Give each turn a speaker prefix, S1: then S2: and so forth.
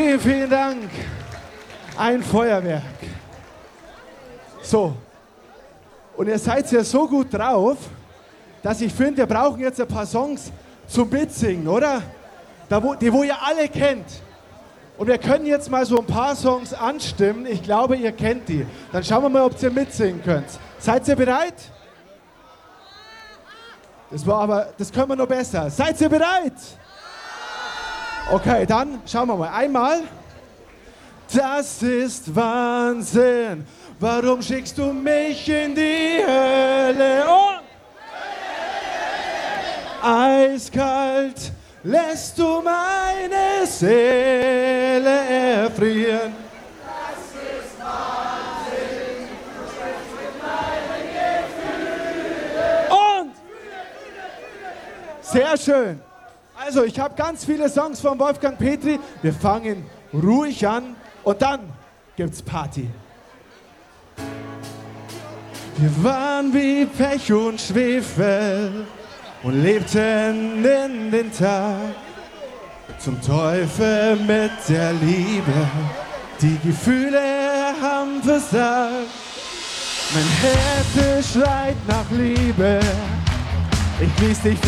S1: Vielen, vielen Dank. Ein Feuerwerk. So. Und ihr seid ja so gut drauf, dass ich finde, wir brauchen jetzt ein paar Songs zum Mitsingen, oder? Die, wo ihr alle kennt. Und wir können jetzt mal so ein paar Songs anstimmen. Ich glaube, ihr kennt die. Dann schauen wir mal, ob ihr mitsingen könnt. Seid ihr bereit? Das können wir noch besser. Seid ihr bereit? Okay, dann schauen wir mal. Einmal. Das ist Wahnsinn. Warum schickst du mich in die Hölle? Und eiskalt lässt du meine Seele erfrieren.
S2: Das ist Wahnsinn. Du sprichst mit meinen Gefühlen.
S1: Und sehr schön. Also, ich habe ganz viele Songs von Wolfgang Petri. Wir fangen ruhig an und dann gibt's Party. Wir waren wie Pech und Schwefel und lebten in den Tag. Zum Teufel mit der Liebe, die Gefühle haben versagt. Mein Herz schreit nach Liebe, ich ließ dich